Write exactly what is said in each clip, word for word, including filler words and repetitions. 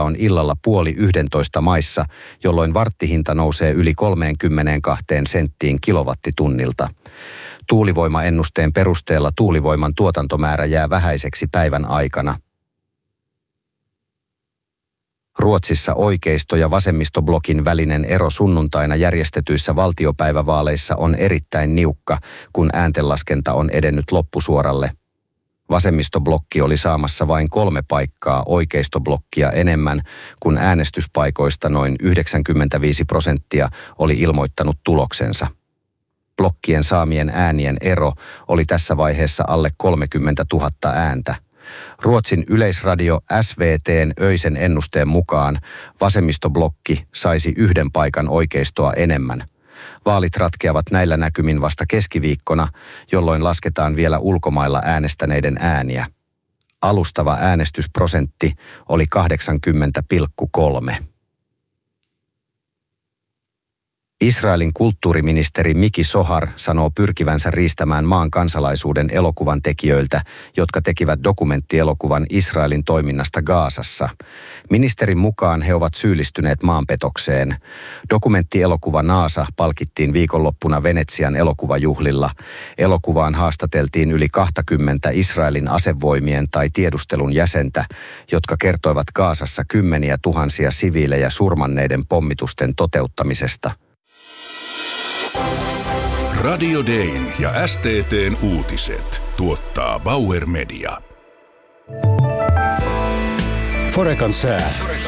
hinta on illalla puoli yhdentoista maissa, jolloin varttihinta nousee yli kolmekymmentäkaksi senttiin kilowattitunnilta. Tuulivoimaennusteen perusteella tuulivoiman tuotantomäärä jää vähäiseksi päivän aikana. Ruotsissa oikeisto- ja vasemmistoblokin välinen ero sunnuntaina järjestetyissä valtiopäivävaaleissa on erittäin niukka, kun ääntenlaskenta on edennyt loppusuoralle. Vasemmistoblokki oli saamassa vain kolme paikkaa oikeistoblokkia enemmän, kun äänestyspaikoista noin yhdeksänkymmentäviisi prosenttia oli ilmoittanut tuloksensa. Blokkien saamien äänien ero oli tässä vaiheessa alle kolmekymmentätuhatta ääntä. Ruotsin yleisradio S V T:n öisen ennusteen mukaan vasemmistoblokki saisi yhden paikan oikeistoa enemmän. Vaalit ratkeavat näillä näkymin vasta keskiviikkona, jolloin lasketaan vielä ulkomailla äänestäneiden ääniä. Alustava äänestysprosentti oli kahdeksankymmentä pilkku kolme. Israelin kulttuuriministeri Miki Zohar sanoo pyrkivänsä riistämään maan kansalaisuuden elokuvan tekijöiltä, jotka tekivät dokumenttielokuvan Israelin toiminnasta Gazassa. Ministerin mukaan he ovat syyllistyneet maanpetokseen. Dokumenttielokuva Naasa palkittiin viikonloppuna Venetsian elokuvajuhlilla. Elokuvaan haastateltiin yli kaksikymmentä Israelin asevoimien tai tiedustelun jäsentä, jotka kertoivat Gazassa kymmeniä tuhansia siviilejä surmanneiden pommitusten toteuttamisesta. Radio Dayn ja S T T:n uutiset tuottaa Bauer Media. Forecan sää.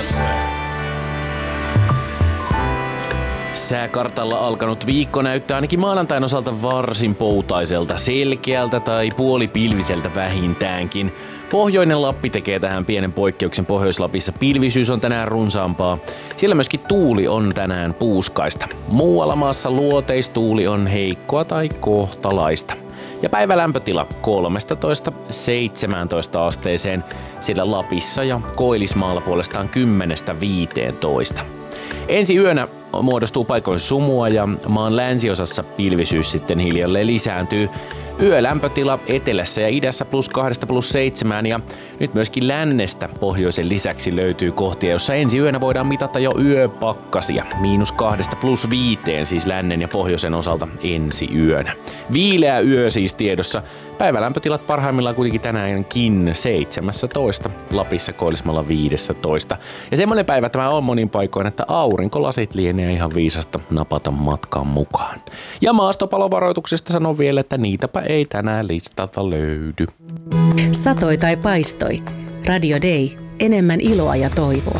Sääkartalla alkanut viikko näyttää ainakin maanantain osalta varsin poutaiselta, selkeältä tai puolipilviseltä vähintäänkin. Pohjoinen Lappi tekee tähän pienen poikkeuksen. Pohjois-Lapissa pilvisyys on tänään runsaampaa. Siellä myöskin tuuli on tänään puuskaista. Muualla maassa luoteistuuli on heikkoa tai kohtalaista. Ja päivälämpötila kolmetoista seitsemäntoista asteeseen, siellä Lapissa ja Koillismaalla puolestaan kymmenestä viiteentoista. Ensi yönä muodostuu paikoin sumua ja maan länsiosassa pilvisyys sitten hiljalleen lisääntyy. Yölämpötila etelässä ja idässä plus kahdesta plus seitsemään ja nyt myöskin lännestä pohjoisen lisäksi löytyy kohtia, jossa ensi yönä voidaan mitata jo yöpakkasia. Miinus kahdesta plus viiteen siis lännen ja pohjoisen osalta ensi yönä. Viileä yö siis tiedossa. Päivälämpötilat parhaimmillaan kuitenkin tänäänkin seitsemäntoista, Lapissa Koillismaalla viisitoista. Ja semmoinen päivä tämä on monin paikoin, että aurinkolasit lienee ihan viisasta napata matkaan mukaan. Ja maastopalovaroituksesta sanon vielä, että niitäpä ei tänään listalta löydy. Satoi tai paistoi. Radio Day. Enemmän iloa ja toivoa.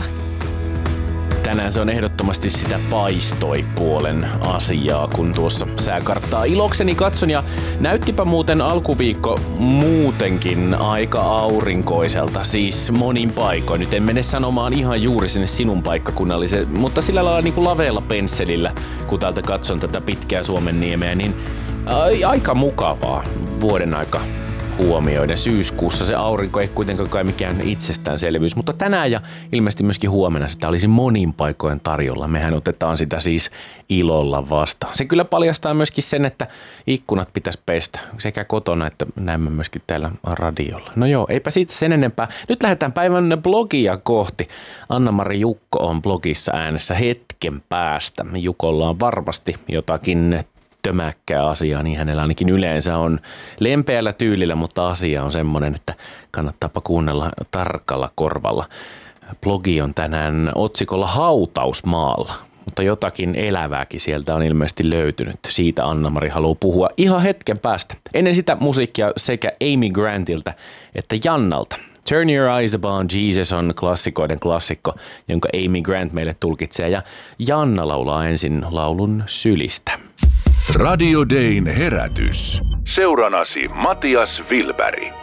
Tänään se on ehdottomasti sitä paistoi-puolen asiaa, kun tuossa sääkarttaa ilokseni katson. Ja näyttipä muuten alkuviikko muutenkin aika aurinkoiselta, siis monin paikoin. Nyt en mene sanomaan ihan juuri sinne sinun paikkakunnalliseen, mutta sillä lailla niin kuin laveella pensselillä, kun täältä katson tätä pitkää Suomenniemeä, niin aika mukavaa vuoden aika huomioiden. Syyskuussa se aurinko ei kuitenkaan kai mikään itsestäänselvyys, mutta tänään ja ilmeisesti myöskin huomenna sitä olisi monin paikoin tarjolla. Mehän otetaan sitä siis ilolla vastaan. Se kyllä paljastaa myöskin sen, että ikkunat pitäisi pestä sekä kotona että näemme myöskin täällä radiolla. No joo, eipä siitä sen enempää. Nyt lähdetään päivän blogia kohti. Anna-Mari Jukko on blogissa äänessä hetken päästä. Jukolla on varmasti jotakin tömäkkää asiaa, niin hänellä ainakin yleensä on lempeällä tyylillä, mutta asia on semmoinen, että kannattaapa kuunnella tarkalla korvalla. Blogi on tänään otsikolla Hautausmaalla, mutta jotakin elävääkin sieltä on ilmeisesti löytynyt. Siitä Anna-Mari haluaa puhua ihan hetken päästä. Ennen sitä musiikkia sekä Amy Grantilta että Jannalta. Turn Your Eyes Upon Jesus on klassikoiden klassikko, jonka Amy Grant meille tulkitsee, ja Janna laulaa ensin laulun Sylistä. Radio Dayn herätys. Seuranasi Matias Wilberg.